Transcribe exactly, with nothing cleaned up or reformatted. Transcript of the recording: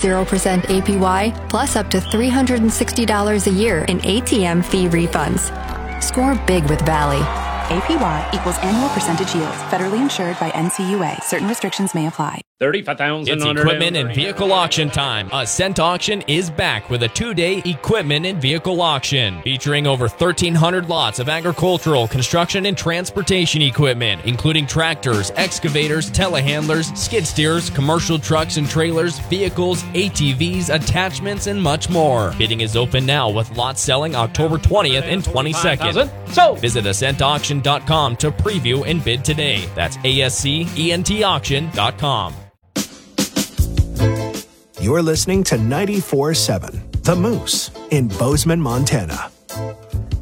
zero percent A P Y, plus up to three hundred sixty dollars a year in A T M fee refunds. Score big with Valley. A P Y equals annual percentage yield. Federally insured by N C U A. Certain restrictions may apply. thirty-five thousand It's equipment and vehicle auction time. Ascent Auction is back with a two-day equipment and vehicle auction featuring over thirteen hundred lots of agricultural, construction, and transportation equipment, including tractors, excavators, telehandlers, skid steers, commercial trucks and trailers, vehicles, A T Vs, attachments, and much more. Bidding is open now with lots selling October twentieth and twenty-second. So visit ascent auction dot com to preview and bid today. That's A S C E N T auction dot com. You're listening to ninety-four point seven The Moose in Bozeman, Montana.